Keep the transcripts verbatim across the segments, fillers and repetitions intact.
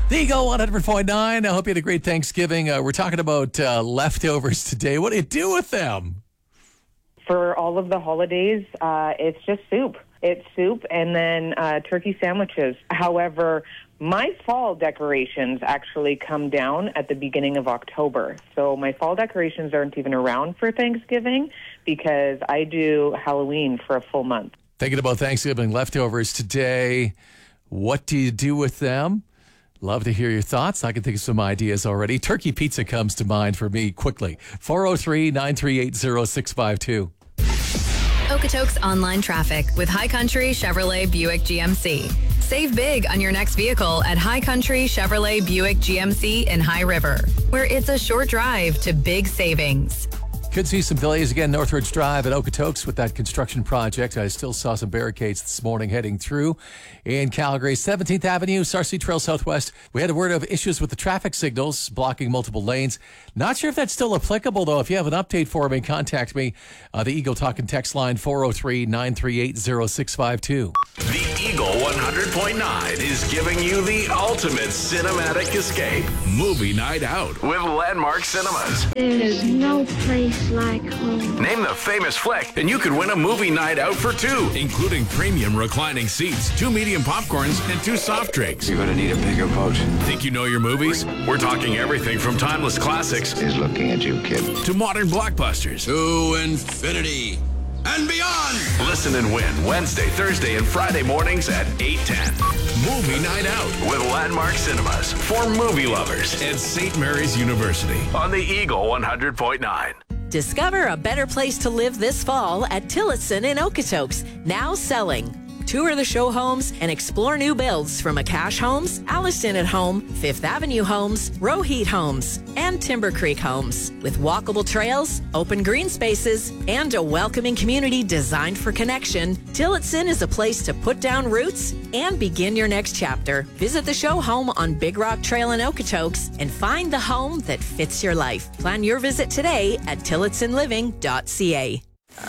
The Eagle one hundred point nine. I hope you had a great Thanksgiving. Uh, we're talking about uh, leftovers today. What do you do with them? For all of the holidays, uh, it's just soup. It's soup and then uh, turkey sandwiches. However, my fall decorations actually come down at the beginning of October. So my fall decorations aren't even around for Thanksgiving because I do Halloween for a full month. Thinking about Thanksgiving leftovers today. What do you do with them? Love to hear your thoughts. I can think of some ideas already. Turkey pizza comes to mind for me quickly. four oh three, nine three eight, oh six five two. Okotoks online traffic with High Country Chevrolet Buick G M C. Save big on your next vehicle at High Country Chevrolet Buick G M C in High River, where it's a short drive to big savings. Could see some delays again, Northridge Drive at Okotoks with that construction project. I still saw some barricades this morning heading through. In Calgary, seventeenth Avenue, Sarcee Trail Southwest. We had a word of issues with the traffic signals blocking multiple lanes. Not sure if that's still applicable, though. If you have an update for me, contact me. Uh, the Eagle Talking text line, four oh three, nine three eight, oh six five two. The Eagle one hundred point nine is giving you the ultimate cinematic escape. Movie night out with Landmark Cinemas. There's no place like home. Name the famous flick, and you could win a movie night out for two, including premium reclining seats, two medium popcorns, and two soft drinks. You're gonna need a bigger boat. Think you know your movies? We're talking everything from timeless classics He's looking at you, kid. to modern blockbusters. To infinity and beyond. Listen and win Wednesday, Thursday, and Friday mornings at eight ten. Movie night out with Landmark Cinemas for movie lovers and Saint Mary's University on the Eagle one hundred point nine. Discover a better place to live this fall at Tillotson in Okotoks, now selling. Tour the show homes and explore new builds from Akash Homes, Alliston at Home, Fifth Avenue Homes, Roheat Homes, and Timber Creek Homes. With walkable trails, open green spaces, and a welcoming community designed for connection, Tillotson is a place to put down roots and begin your next chapter. Visit the show home on Big Rock Trail in Okotoks and find the home that fits your life. Plan your visit today at tillotson living dot c a.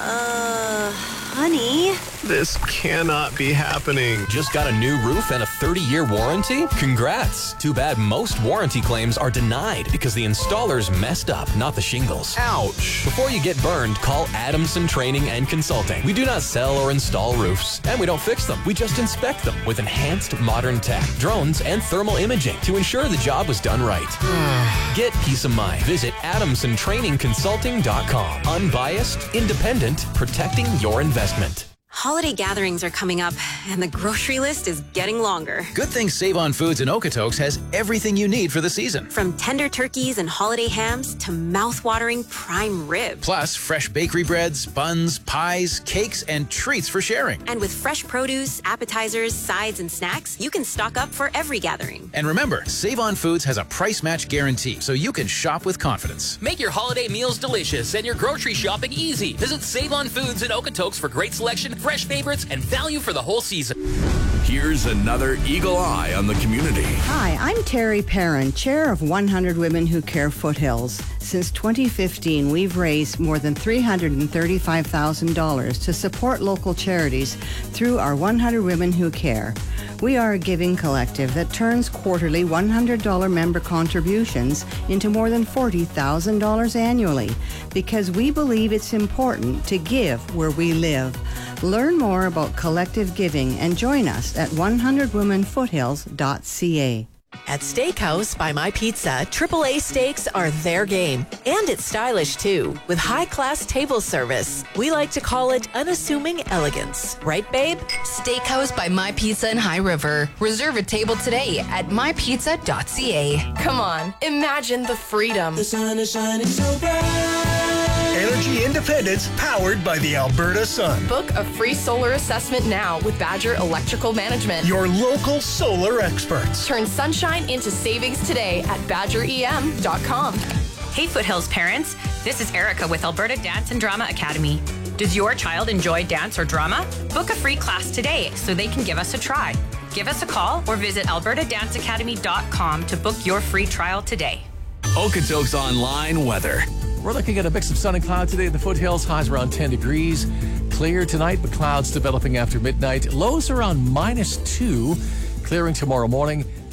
Uh, honey? This cannot be happening. Just got a new roof and a thirty-year warranty? Congrats. Too bad most warranty claims are denied because the installers messed up, not the shingles. Ouch. Before you get burned, call Adamson Training and Consulting. We do not sell or install roofs, and we don't fix them. We just inspect them with enhanced modern tech, drones, and thermal imaging to ensure the job was done right. Get peace of mind. Visit adamson training consulting dot com. Unbiased, independent, protecting your investment. Holiday gatherings are coming up, and the grocery list is getting longer. Good thing Save On Foods in Okotoks has everything you need for the season. From tender turkeys and holiday hams to mouth-watering prime rib. Plus, fresh bakery breads, buns, pies, cakes, and treats for sharing. And with fresh produce, appetizers, sides, and snacks, you can stock up for every gathering. And remember, Save On Foods has a price match guarantee, so you can shop with confidence. Make your holiday meals delicious and your grocery shopping easy. Visit Save On Foods in Okotoks for great selection, fresh favorites, and value for the whole season. Here's another Eagle Eye on the community. Hi, I'm Terry Perrin, chair of one hundred Women Who Care Foothills. Since twenty fifteen, we've raised more than three hundred thirty-five thousand dollars to support local charities through our one hundred Women Who Care. We are a giving collective that turns quarterly one hundred dollars member contributions into more than forty thousand dollars annually because we believe it's important to give where we live. Learn more about collective giving and join us at one hundred women foothills dot c a. At Steakhouse by My Pizza, triple A steaks are their game. And it's stylish, too, with high-class table service. We like to call it unassuming elegance. Right, babe? Steakhouse by My Pizza in High River. Reserve a table today at my pizza dot c a. Come on, imagine the freedom. The sun is shining so bright. Energy independence powered by the Alberta sun. Book a free solar assessment now with Badger Electrical Management. Your local solar experts. Turn sunshine into savings today at badger e m dot com. Hey Foothills parents, this is Erica with Alberta Dance and Drama Academy. Does your child enjoy dance or drama? Book a free class today so they can give us a try. Give us a call or visit alberta dance academy dot com to book your free trial today. Okotoks Online weather. We're looking at a mix of sun and cloud today in the foothills. Highs around ten degrees. Clear tonight, but clouds developing after midnight. Lows around minus two. Clearing tomorrow morning.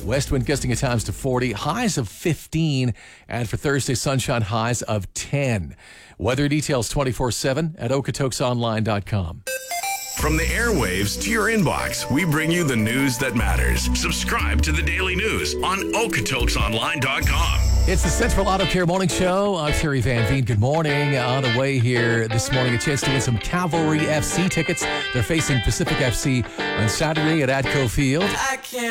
West wind gusting at times to forty, highs of fifteen. And for Thursday, sunshine, highs of ten. Weather details twenty-four seven at okotoks online dot com. From the airwaves to your inbox, we bring you the news that matters. Subscribe to the Daily News on okotoks online dot com. It's the Central Auto Care Morning Show. I'm Terry Van Veen. Good morning. On the way here this morning, a chance to win some Cavalry F C tickets. They're facing Pacific F C on Saturday at Atco Field. I can't